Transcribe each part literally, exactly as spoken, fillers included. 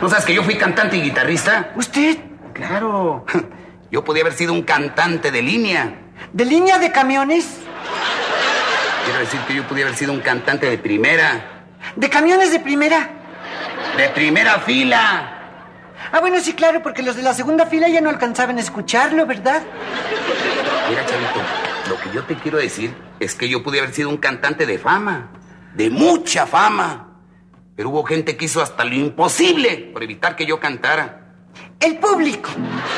¿No sabes que yo fui cantante y guitarrista? ¿Usted? Claro. Yo podía haber sido un cantante de línea. ¿De línea de camiones? Quiero decir que yo podía haber sido un cantante de primera. ¿De camiones de primera? ¡De primera fila! Ah, bueno, sí, claro, porque los de la segunda fila ya no alcanzaban a escucharlo, ¿verdad? Mira, chavito, lo que yo te quiero decir es que yo pude haber sido un cantante de fama, de mucha fama. Pero hubo gente que hizo hasta lo imposible por evitar que yo cantara. El público.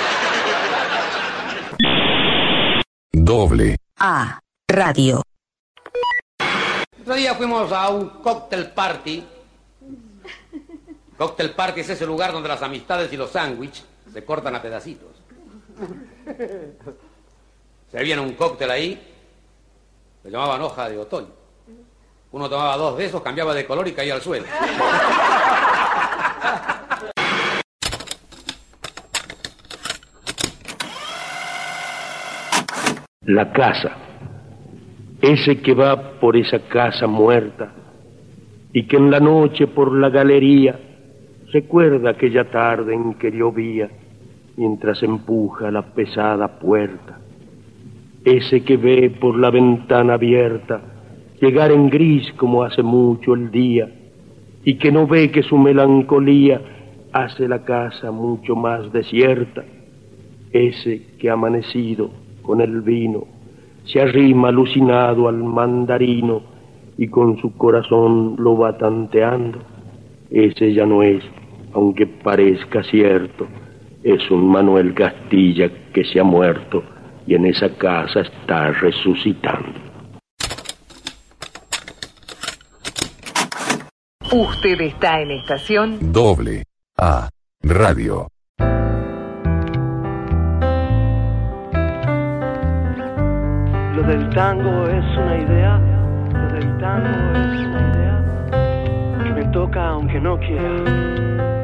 Doble A Radio. Otro día fuimos a un cóctel party. Cóctel party es ese lugar donde las amistades y los sándwiches se cortan a pedacitos. Servían un cóctel ahí, lo llamaban hoja de otoño. Uno tomaba dos de esos, cambiaba de color y caía al suelo. La casa, ese que va por esa casa muerta y que en la noche por la galería recuerda aquella tarde en que llovía mientras empuja la pesada puerta. Ese que ve por la ventana abierta llegar en gris como hace mucho el día y que no ve que su melancolía hace la casa mucho más desierta. Ese que amanecido con el vino se arrima alucinado al mandarino y con su corazón lo va tanteando. Ese ya no es, aunque parezca cierto, es un Manuel Castilla que se ha muerto y en esa casa está resucitando. Usted está en estación Doble A Radio. Lo del tango es una idea, lo del tango es una idea que me toca aunque no quiera.